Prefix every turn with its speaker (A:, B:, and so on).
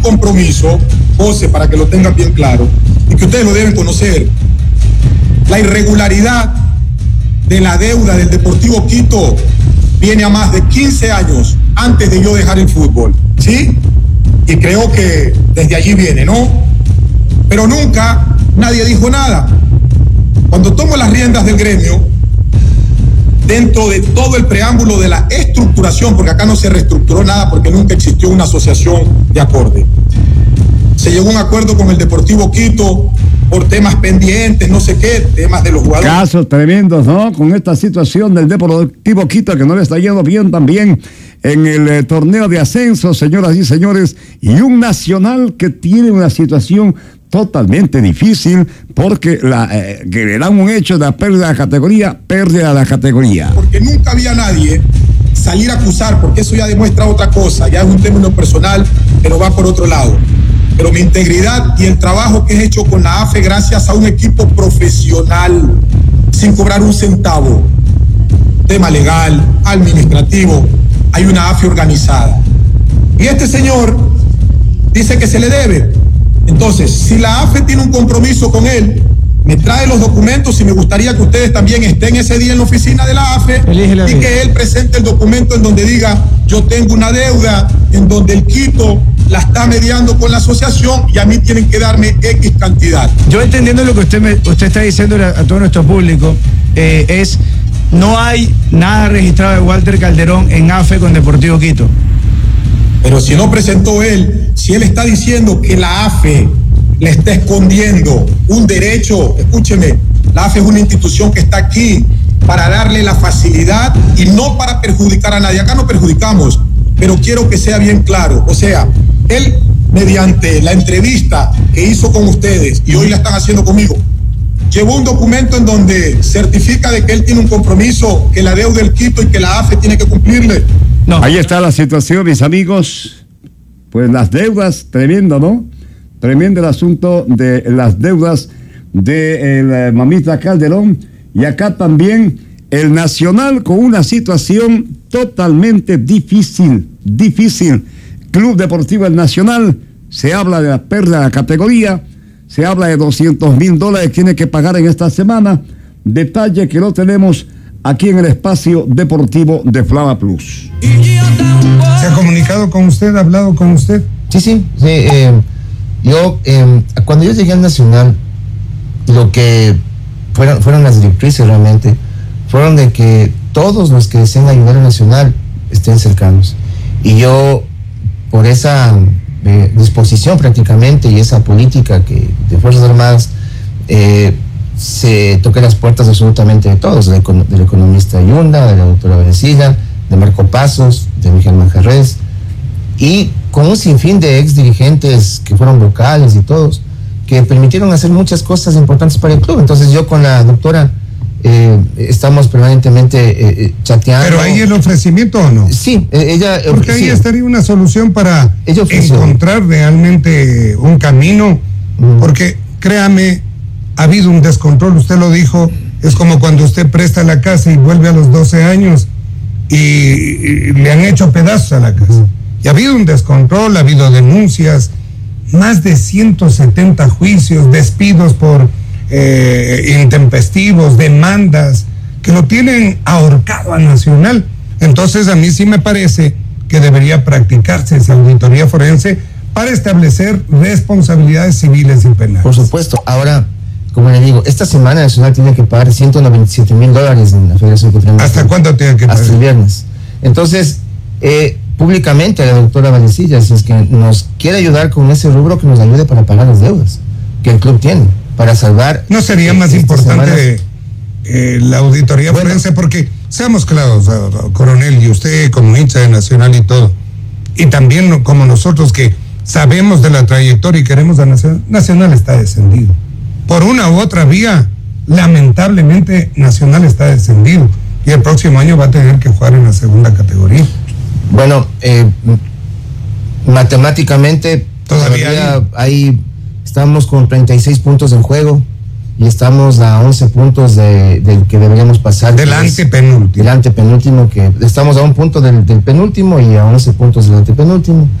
A: compromiso, José, para que lo tengan bien claro, y que ustedes lo deben conocer. La irregularidad de la deuda del Deportivo Quito viene a más de 15 años antes de yo dejar el fútbol, ¿sí? Y creo que desde allí viene, ¿no? Pero nunca nadie dijo nada. Cuando tomo las riendas del gremio, dentro de todo el preámbulo de la estructuración, porque acá no se reestructuró nada porque nunca existió una asociación de acorde, se llegó a un acuerdo con el Deportivo Quito por temas pendientes, no sé qué, temas de los jugadores.
B: Casos tremendos, ¿no? Con esta situación del Deportivo Quito, que no le está yendo bien también en el torneo de ascenso, señoras y señores, y un Nacional que tiene una situación totalmente difícil porque que le dan un hecho de la pérdida de la categoría, pérdida de la categoría.
A: Porque nunca había nadie salir a acusar, porque eso ya demuestra otra cosa, ya es un término personal, pero va por otro lado. Pero mi integridad y el trabajo que he hecho con la AFE gracias a un equipo profesional, sin cobrar un centavo, tema legal, administrativo, hay una AFE organizada. Y este señor dice que se le debe. Entonces, si la AFE tiene un compromiso con él, me trae los documentos y me gustaría que ustedes también estén ese día en la oficina de la AFE y que él presente el documento en donde diga, yo tengo una deuda, en donde el Quito la está mediando con la asociación y a mí tienen que darme X cantidad.
C: Yo entendiendo lo que usted está diciendo a todo nuestro público, no hay nada registrado de Walter Calderón en AFE con Deportivo Quito.
A: Pero si no presentó él, si él está diciendo que la AFE le está escondiendo un derecho, escúcheme, la AFE es una institución que está aquí para darle la facilidad y no para perjudicar a nadie. Acá no perjudicamos, pero quiero que sea bien claro. O sea, él, mediante la entrevista que hizo con ustedes y hoy la están haciendo conmigo, llevó un documento en donde certifica de que él tiene un compromiso, que la deuda del Quito y que la AFE tiene que cumplirle.
B: No. Ahí está la situación, mis amigos. Pues las deudas, tremendo, ¿no? Tremendo el asunto de las deudas del mamita Calderón. Y acá también el Nacional con una situación totalmente difícil. Club Deportivo El Nacional, se habla de la pérdida de la categoría, se habla de $200,000 que tiene que pagar en esta semana. Detalle que lo tenemos aquí en el espacio deportivo de Flama Plus.
D: ¿Se ha comunicado con usted, ha hablado con usted?
E: Sí. Cuando yo llegué al Nacional, lo que fueron las directrices realmente, fueron de que todos los que deseen ayudar al Nacional estén cercanos. Y yo, por esa disposición prácticamente y esa política de Fuerzas Armadas, se toqué las puertas absolutamente de todos, del economista Yunda, de la doctora Bencilla, de Marco Pasos, de Miguel Manjarres, y con un sinfín de ex dirigentes que fueron vocales y todos, que permitieron hacer muchas cosas importantes para el club. Entonces yo con la doctora estamos permanentemente chateando.
D: ¿Pero hay el ofrecimiento o no?
E: Sí, ella...
D: Porque ahí estaría una solución para encontrar realmente un camino, porque créame, ha habido un descontrol, usted lo dijo, es como cuando usted presta la casa y vuelve a los 12 años y le han hecho pedazos a la casa. Y ha habido un descontrol, ha habido denuncias, más de 170 juicios, despidos por intempestivos, demandas, que lo tienen ahorcado a Nacional. Entonces a mí sí me parece que debería practicarse esa auditoría forense para establecer responsabilidades civiles y penales.
E: Por supuesto. Ahora, como le digo, esta semana Nacional tiene que pagar $197,000 en la federación que tenemos.
D: ¿Hasta cuándo tiene que pagar?
E: Hasta el viernes. Entonces, públicamente a la doctora Valecilla, si es que nos quiere ayudar con ese rubro, que nos ayude para pagar las deudas que el club tiene, para salvar...
D: ¿No sería más importante la auditoría forense? Porque, seamos claros, coronel, y usted como hincha de Nacional y todo, y también como nosotros que sabemos de la trayectoria y queremos a Nacional, Nacional está descendido. Por una u otra vía, lamentablemente Nacional está descendido y el próximo año va a tener que jugar en la segunda categoría.
E: Bueno, matemáticamente todavía hay estamos con 36 puntos en juego y estamos a 11 puntos del que deberíamos pasar.
D: Del antepenúltimo.
E: Del antepenúltimo, que estamos a un punto del penúltimo y a 11 puntos del antepenúltimo.